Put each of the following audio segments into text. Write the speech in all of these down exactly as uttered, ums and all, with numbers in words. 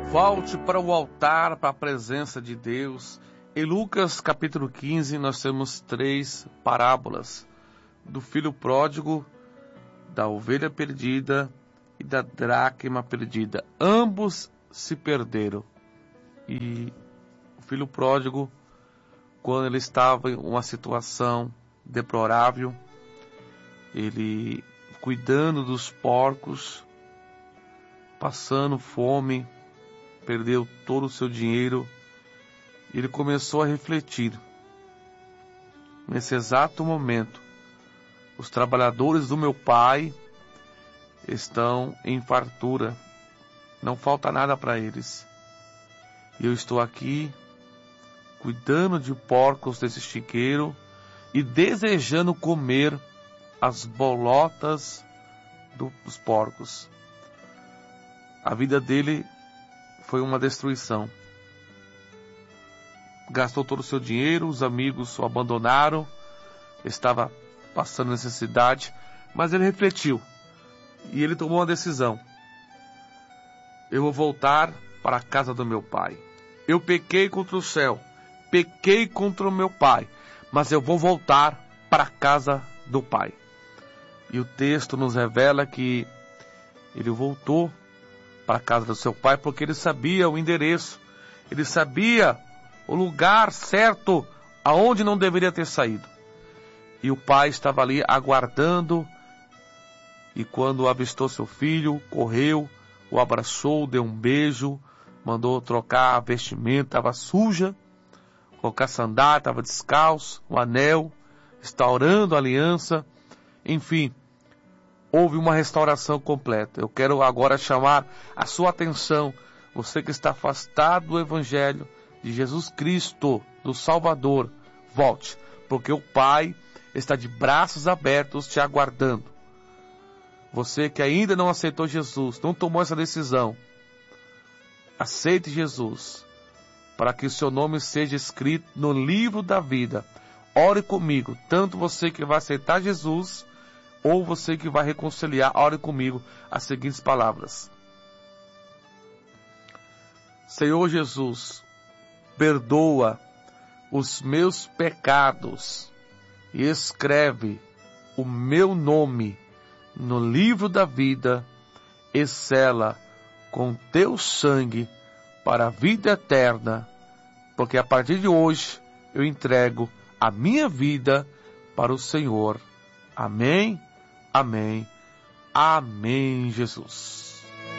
Volte para o altar, para a presença de Deus. Em Lucas capítulo quinze, nós temos três parábolas: do filho pródigo, da ovelha perdida e da dracma perdida. Ambos se perderam. E o filho pródigo, quando ele estava em uma situação deplorável, ele cuidando dos porcos, passando fome, perdeu todo o seu dinheiro. Ele começou a refletir. Nesse exato momento, os trabalhadores do meu pai estão em fartura, não falta nada para eles. E eu estou aqui cuidando de porcos desse chiqueiro e desejando comer as bolotas dos porcos. A vida dele foi uma destruição. Gastou todo o seu dinheiro, os amigos o abandonaram, estava passando necessidade, mas ele refletiu e ele tomou uma decisão. Eu vou voltar para a casa do meu pai. Eu pequei contra o céu, pequei contra o meu pai, mas eu vou voltar para a casa do pai. E o texto nos revela que ele voltou para a casa do seu pai porque ele sabia o endereço, ele sabia o lugar certo aonde não deveria ter saído. E o pai estava ali aguardando, e quando avistou seu filho, correu, o abraçou, deu um beijo, mandou trocar a vestimenta, estava suja, colocar sandália, estava descalço, o anel, restaurando a aliança, enfim, houve uma restauração completa. Eu quero agora chamar a sua atenção, você que está afastado do Evangelho de Jesus Cristo, do Salvador, volte, porque o Pai está de braços abertos te aguardando. Você que ainda não aceitou Jesus, não tomou essa decisão, aceite Jesus, para que o seu nome seja escrito no livro da vida. Ore comigo, tanto você que vai aceitar Jesus, ou você que vai reconciliar, ore comigo as seguintes palavras: Senhor Jesus, perdoa os meus pecados e escreve o meu nome no livro da vida e sela com teu sangue para a vida eterna, porque a partir de hoje eu entrego a minha vida para o Senhor. Amém, amém, amém, Jesus.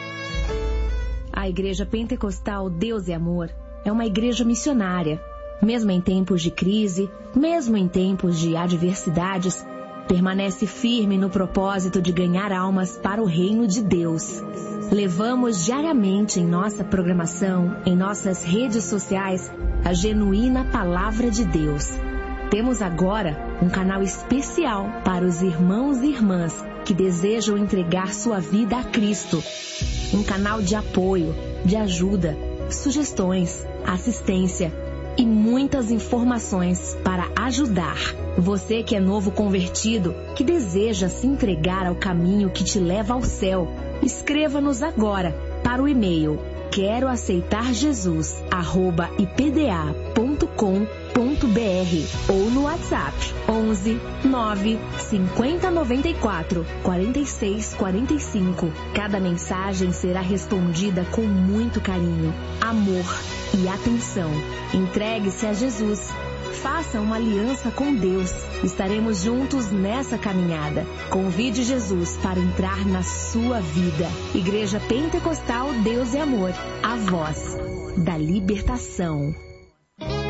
A Igreja Pentecostal Deus e Amor é uma igreja missionária. Mesmo em tempos de crise, mesmo em tempos de adversidades, permanece firme no propósito de ganhar almas para o reino de Deus. Levamos diariamente em nossa programação, em nossas redes sociais, a genuína Palavra de Deus. Temos agora um canal especial para os irmãos e irmãs que desejam entregar sua vida a Cristo. Um canal de apoio, de ajuda, sugestões, assistência e muitas informações para ajudar. Você que é novo convertido, que deseja se entregar ao caminho que te leva ao céu, escreva-nos agora para o e-mail quero aceitar Jesus arroba i p d a ponto com ponto b r ou no WhatsApp onze nove cinquenta noventa e quatro quarenta e seis quarenta e cinco. Cada mensagem será respondida com muito carinho, amor e atenção. Entregue-se a Jesus. Faça uma aliança com Deus. Estaremos juntos nessa caminhada. Convide Jesus para entrar na sua vida. Igreja Pentecostal Deus e Amor, a voz da libertação.